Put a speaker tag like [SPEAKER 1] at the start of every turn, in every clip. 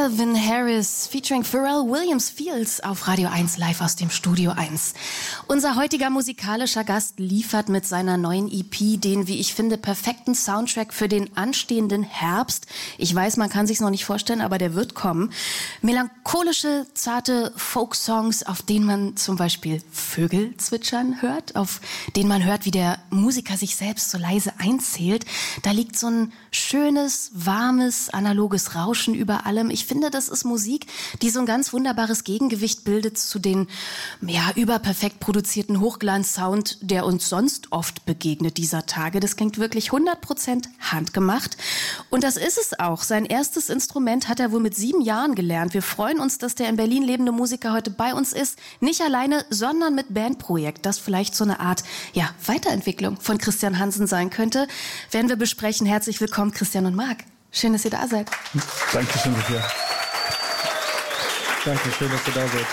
[SPEAKER 1] Calvin Harris featuring Pharrell Williams Fields auf Radio 1 live aus dem Studio 1. Unser heutiger musikalischer Gast liefert mit seiner neuen EP den, wie ich finde, perfekten Soundtrack für den anstehenden Herbst. Ich weiß, man kann sich's noch nicht vorstellen, aber der wird kommen. Melancholische, zarte Folksongs, auf denen man zum Beispiel Vögel zwitschern hört, auf denen man hört, wie der Musiker sich selbst so leise einzählt. Da liegt so ein schönes, warmes, analoges Rauschen über allem. Ich finde, das ist Musik, die so ein ganz wunderbares Gegengewicht bildet zu den überperfekt produzierten Hochglanz-Sound, der uns sonst oft begegnet dieser Tage. Das klingt wirklich 100% handgemacht. Und das ist es auch. Sein erstes Instrument hat er wohl mit 7 Jahren gelernt. Wir freuen uns, dass der in Berlin lebende Musiker heute bei uns ist. Nicht alleine, sondern mit Bandprojekt, das vielleicht so eine Art Weiterentwicklung von Christian Hansen sein könnte. Werden wir besprechen. Herzlich willkommen, Christian und Marc. Schön, dass ihr da seid.
[SPEAKER 2] Dankeschön, Sophia. Danke, schön, dass ihr da seid.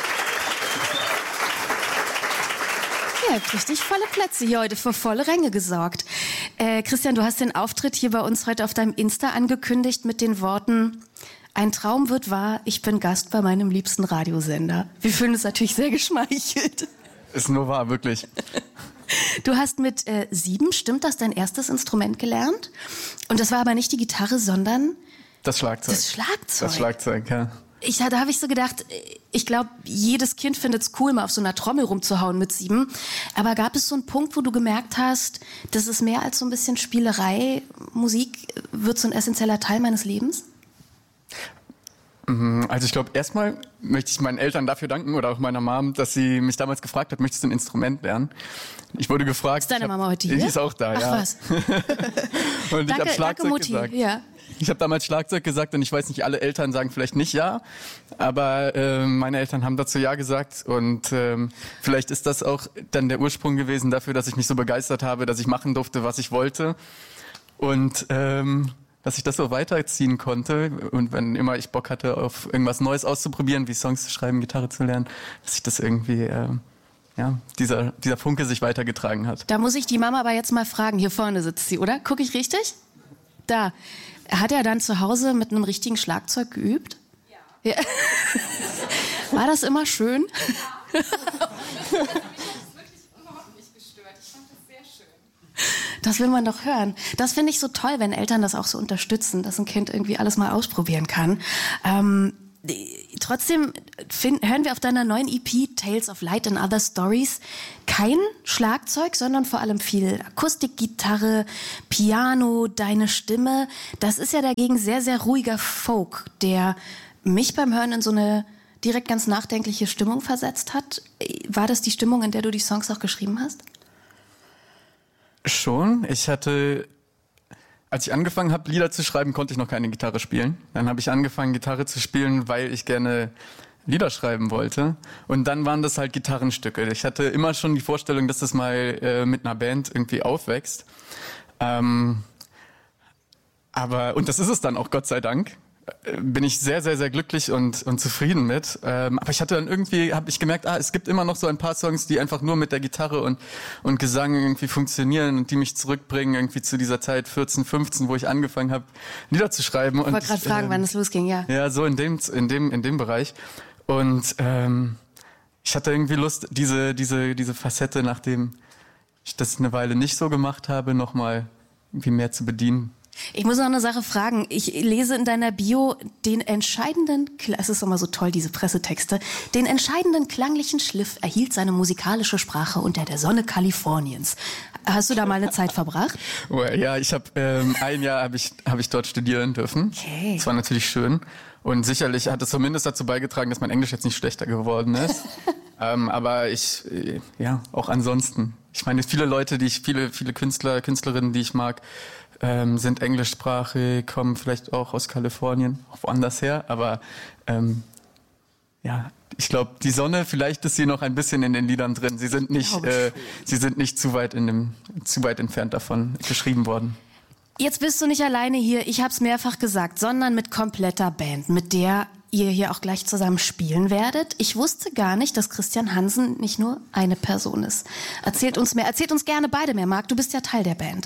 [SPEAKER 1] Ihr habt richtig volle Plätze hier heute, für volle Ränge gesorgt. Christian, du hast den Auftritt hier bei uns heute auf deinem Insta angekündigt mit den Worten: Ein Traum wird wahr, ich bin Gast bei meinem liebsten Radiosender. Wir fühlen uns natürlich sehr geschmeichelt.
[SPEAKER 2] Ist nur wahr, wirklich.
[SPEAKER 1] Du hast mit 7, stimmt das, dein erstes Instrument gelernt? Und das war aber nicht die Gitarre, sondern
[SPEAKER 2] das Schlagzeug.
[SPEAKER 1] Das Schlagzeug?
[SPEAKER 2] Das Schlagzeug, ja.
[SPEAKER 1] Da habe ich so gedacht, ich glaube, jedes Kind findet es cool, mal auf so einer Trommel rumzuhauen mit 7. Aber gab es so einen Punkt, wo du gemerkt hast, das ist mehr als so ein bisschen Spielerei, Musik wird so ein essentieller Teil meines Lebens?
[SPEAKER 2] Also ich glaube, erstmal möchte ich meinen Eltern dafür danken oder auch meiner Mom, dass sie mich damals gefragt hat, möchtest du ein Instrument lernen? Ich wurde gefragt.
[SPEAKER 1] Ist deine Mama heute hier?
[SPEAKER 2] Die ist auch da,
[SPEAKER 1] Ach,
[SPEAKER 2] ja.
[SPEAKER 1] Was?
[SPEAKER 2] Und ich habe Schlagzeug
[SPEAKER 1] Mutti.
[SPEAKER 2] gesagt.
[SPEAKER 1] Ja.
[SPEAKER 2] Ich habe damals Schlagzeug gesagt und ich weiß nicht, alle Eltern sagen vielleicht nicht ja, aber meine Eltern haben dazu ja gesagt und vielleicht ist das auch dann der Ursprung gewesen dafür, dass ich mich so begeistert habe, dass ich machen durfte, was ich wollte und dass ich das so weiterziehen konnte und wenn immer ich Bock hatte, auf irgendwas Neues auszuprobieren, wie Songs zu schreiben, Gitarre zu lernen, dass ich das irgendwie, dieser Funke sich weitergetragen hat.
[SPEAKER 1] Da muss ich die Mama aber jetzt mal fragen, hier vorne sitzt sie, oder? Gucke ich richtig? Da. Hat er dann zu Hause mit einem richtigen Schlagzeug geübt? Ja. War das immer schön?
[SPEAKER 3] Ja. Mich hat es wirklich überhaupt nicht gestört. Ich fand das sehr schön.
[SPEAKER 1] Das will man doch hören. Das finde ich so toll, wenn Eltern das auch so unterstützen, dass ein Kind irgendwie alles mal ausprobieren kann. Trotzdem hören wir auf deiner neuen EP Tales of Light and Other Stories kein Schlagzeug, sondern vor allem viel Akustikgitarre, Piano, deine Stimme. Das ist ja dagegen sehr, sehr ruhiger Folk, der mich beim Hören in so eine direkt ganz nachdenkliche Stimmung versetzt hat. War das die Stimmung, in der du die Songs auch geschrieben hast?
[SPEAKER 2] Schon. Als ich angefangen habe, Lieder zu schreiben, konnte ich noch keine Gitarre spielen. Dann habe ich angefangen, Gitarre zu spielen, weil ich gerne Lieder schreiben wollte. Und dann waren das halt Gitarrenstücke. Ich hatte immer schon die Vorstellung, dass das mal mit einer Band irgendwie aufwächst. Und das ist es dann auch, Gott sei Dank. Bin ich sehr, sehr, sehr glücklich und zufrieden mit. Aber ich hatte dann habe ich gemerkt, es gibt immer noch so ein paar Songs, die einfach nur mit der Gitarre und Gesang irgendwie funktionieren und die mich zurückbringen irgendwie zu dieser Zeit 14, 15, wo ich angefangen habe, Lieder zu schreiben.
[SPEAKER 1] Ich wollte gerade fragen, wann es losging, ja.
[SPEAKER 2] Ja, so in dem Bereich. Und ich hatte irgendwie Lust, diese Facette, nachdem ich das eine Weile nicht so gemacht habe, nochmal irgendwie mehr zu bedienen.
[SPEAKER 1] Ich muss noch eine Sache fragen. Ich lese in deiner Bio den entscheidenden, es ist immer so toll, diese Pressetexte, den entscheidenden klanglichen Schliff erhielt seine musikalische Sprache unter der Sonne Kaliforniens. Hast du da mal eine Zeit verbracht?
[SPEAKER 2] Ja, ich habe ein Jahr habe ich dort studieren dürfen.
[SPEAKER 1] Okay.
[SPEAKER 2] Das war natürlich schön und sicherlich hat es zumindest dazu beigetragen, dass mein Englisch jetzt nicht schlechter geworden ist. Aber auch ansonsten. Ich meine, viele Leute, viele Künstler, Künstlerinnen, die ich mag, sind englischsprachig, kommen vielleicht auch aus Kalifornien, auch woanders her, aber ich glaube, die Sonne, vielleicht ist sie noch ein bisschen in den Liedern drin. Sie sind nicht zu weit entfernt davon geschrieben worden.
[SPEAKER 1] Jetzt bist du nicht alleine hier, ich habe es mehrfach gesagt, sondern mit kompletter Band, mit der ihr hier auch gleich zusammen spielen werdet. Ich wusste gar nicht, dass Christian Hansen nicht nur eine Person ist. Erzählt uns gerne beide mehr, Marc, du bist ja Teil der Band.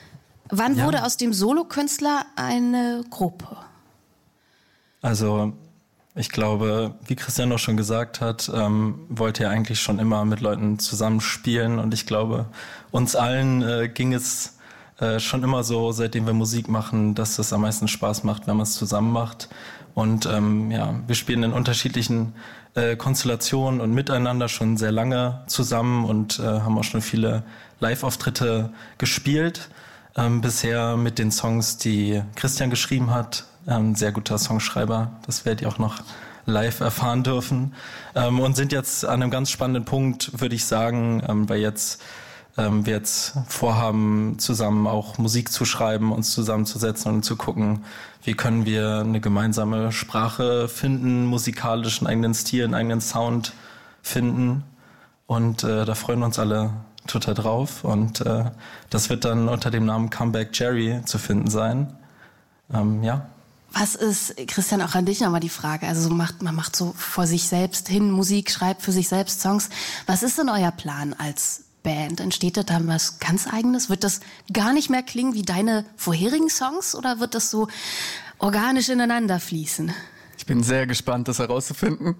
[SPEAKER 1] Wann wurde aus dem Solokünstler eine Gruppe?
[SPEAKER 4] Also Ich glaube, wie Christian auch schon gesagt hat, wollte er eigentlich schon immer mit Leuten zusammenspielen. Und ich glaube, uns allen ging es schon immer so, seitdem wir Musik machen, dass es am meisten Spaß macht, wenn man es zusammen macht. Und wir spielen in unterschiedlichen Konstellationen und miteinander schon sehr lange zusammen und haben auch schon viele Live-Auftritte gespielt. Bisher mit den Songs, die Christian geschrieben hat. Ein sehr guter Songschreiber, das werdet ihr auch noch live erfahren dürfen. Und sind jetzt an einem ganz spannenden Punkt, würde ich sagen, weil wir jetzt vorhaben, zusammen auch Musik zu schreiben, uns zusammenzusetzen und zu gucken, wie können wir eine gemeinsame Sprache finden, musikalisch einen eigenen Stil, einen eigenen Sound finden. Und da freuen wir uns alle total drauf. Und das wird dann unter dem Namen Comeback Jerry zu finden sein.
[SPEAKER 1] Was ist, Christian, auch an dich nochmal die Frage, also man macht so vor sich selbst hin Musik, schreibt für sich selbst Songs. Was ist denn euer Plan als Band? Entsteht da dann was ganz Eigenes? Wird das gar nicht mehr klingen wie deine vorherigen Songs oder wird das so organisch ineinander fließen?
[SPEAKER 2] Ich bin sehr gespannt, das herauszufinden.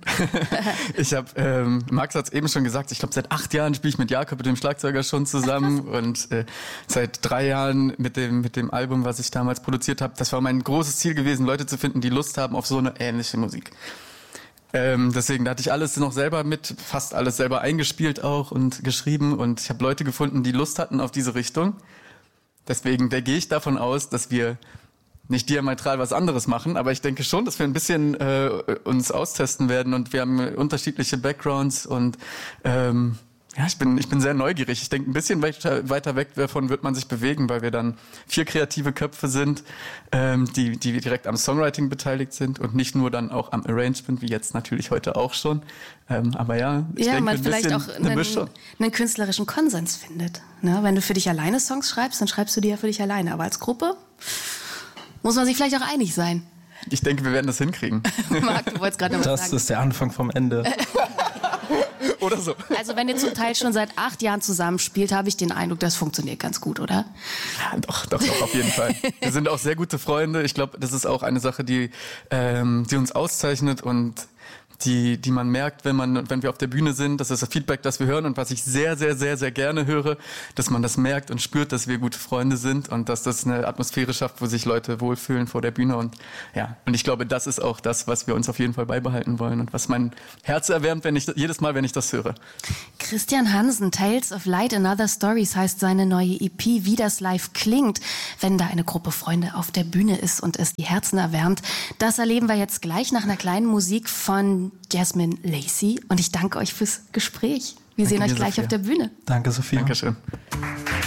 [SPEAKER 2] Max hat es eben schon gesagt, ich glaube seit 8 Jahren spiele ich mit Jakob, dem Schlagzeuger, schon zusammen und seit 3 Jahren mit dem Album, was ich damals produziert habe. Das war mein großes Ziel gewesen, Leute zu finden, die Lust haben auf so eine ähnliche Musik. Deswegen hatte ich alles noch selber fast alles selber eingespielt auch und geschrieben und ich habe Leute gefunden, die Lust hatten auf diese Richtung. Deswegen gehe ich davon aus, dass wir nicht diametral was anderes machen, aber ich denke schon, dass wir ein bisschen uns austesten werden und wir haben unterschiedliche Backgrounds und ich bin sehr neugierig. Ich denke, ein bisschen weiter weg davon wird man sich bewegen, weil wir dann 4 kreative Köpfe sind, die direkt am Songwriting beteiligt sind und nicht nur dann auch am Arrangement, wie jetzt natürlich heute auch schon. Aber ich denke,
[SPEAKER 1] man vielleicht auch
[SPEAKER 2] einen
[SPEAKER 1] künstlerischen Konsens findet. Ne? Wenn du für dich alleine Songs schreibst, dann schreibst du die ja für dich alleine. Aber als Gruppe muss man sich vielleicht auch einig sein.
[SPEAKER 2] Ich denke, wir werden das hinkriegen.
[SPEAKER 1] Marc, du wolltest gerade noch was sagen.
[SPEAKER 4] Das ist der Anfang vom Ende.
[SPEAKER 2] Oder so.
[SPEAKER 1] Also wenn ihr zum Teil schon seit 8 Jahren zusammenspielt, habe ich den Eindruck, das funktioniert ganz gut, oder?
[SPEAKER 2] Ja, doch, auf jeden Fall. Wir sind auch sehr gute Freunde. Ich glaube, das ist auch eine Sache, die uns auszeichnet und die man merkt, wenn wir auf der Bühne sind. Das ist das Feedback, das wir hören und was ich sehr, sehr, sehr, sehr gerne höre, dass man das merkt und spürt, dass wir gute Freunde sind und dass das eine Atmosphäre schafft, wo sich Leute wohlfühlen vor der Bühne und ich glaube, das ist auch das, was wir uns auf jeden Fall beibehalten wollen und was mein Herz erwärmt, jedes Mal, wenn ich das höre.
[SPEAKER 1] Christian Hansen, Tales of Light and Other Stories heißt seine neue EP, wie das live klingt, wenn da eine Gruppe Freunde auf der Bühne ist und es die Herzen erwärmt. Das erleben wir jetzt gleich nach einer kleinen Musik von Jasmine Lacey und ich danke euch fürs Gespräch. Wir sehen euch gleich auf der Bühne.
[SPEAKER 4] Danke, Sophia.
[SPEAKER 2] Dankeschön.